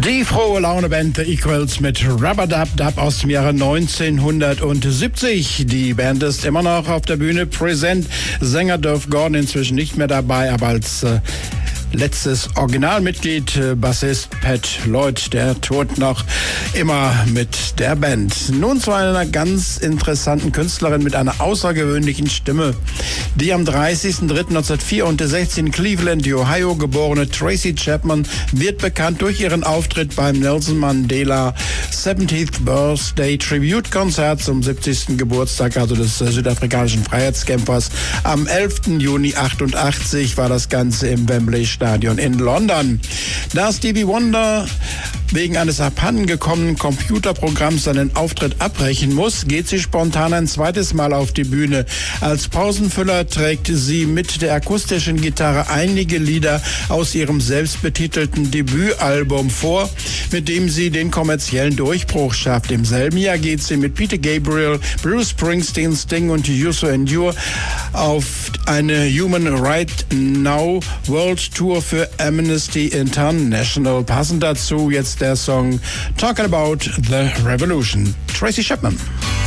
Die frohe Laune-Band The Equals mit Rub-a-Dub-Dub aus dem Jahre 1970. Die Band ist immer noch auf der Bühne präsent. Sänger Dov Gordon inzwischen nicht mehr dabei, aber als letztes Originalmitglied, Bassist Pat Lloyd, der tourt noch immer mit der Band. Nun zu einer ganz interessanten Künstlerin mit einer außergewöhnlichen Stimme. Die am 30.03.1964 in Cleveland, Ohio geborene Tracy Chapman wird bekannt durch ihren Auftritt beim Nelson Mandela 70th Birthday Tribute Konzert zum 70. Geburtstag, also des südafrikanischen Freiheitskämpfers. Am 11. Juni 88 war das Ganze im Wembley Stadion in London. Da Stevie Wonder wegen eines abhandengekommenen Computerprogramms seinen Auftritt abbrechen muss, geht sie spontan ein zweites Mal auf die Bühne. Als Pausenfüller trägt sie mit der akustischen Gitarre einige Lieder aus ihrem selbstbetitelten Debütalbum vor, mit dem sie den kommerziellen Durchbruch schafft. Im selben Jahr geht sie mit Peter Gabriel, Bruce Springsteen, Sting und You So Endure auf eine Human Right Now World Tour für Amnesty International. Passend dazu jetzt der Song Talking About the Revolution. Tracy Chapman.